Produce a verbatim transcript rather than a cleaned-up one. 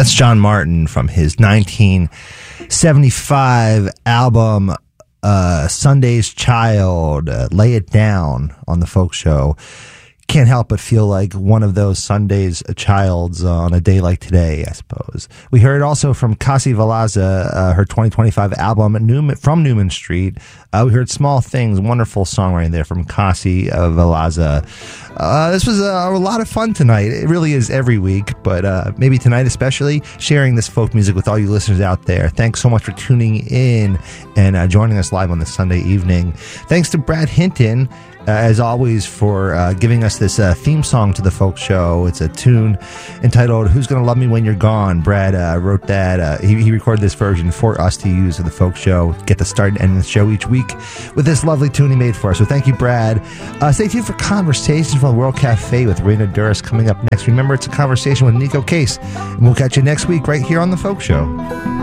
That's John Martin from his nineteen seventy-five album, uh, Sunday's Child, uh, Lay It Down on the Folk Show. Can't help but feel like one of those Sundays childs uh, on a day like today, I suppose. We heard also from Kasi Valaza, uh, her twenty twenty-five album Newman, from Newman Street. Uh, we heard Small Things, wonderful songwriting there from Kasi uh, Valaza. Uh, this was a, a lot of fun tonight. It really is every week, but uh, maybe tonight especially, sharing this folk music with all you listeners out there. Thanks so much for tuning in and uh, joining us live on this Sunday evening. Thanks to Brad Hinton, Uh, as always, for uh, giving us this uh, theme song to the folk show. It's a tune entitled Who's Gonna Love Me When You're Gone. Brad uh, wrote that. Uh, he, he recorded this version for us to use for the folk show. Get to start and end the show each week with this lovely tune he made for us. So thank you, Brad. Uh, stay tuned for Conversations from the World Cafe with Raina Duras coming up next. Remember, it's a conversation with Nico Case. And we'll catch you next week right here on the folk show.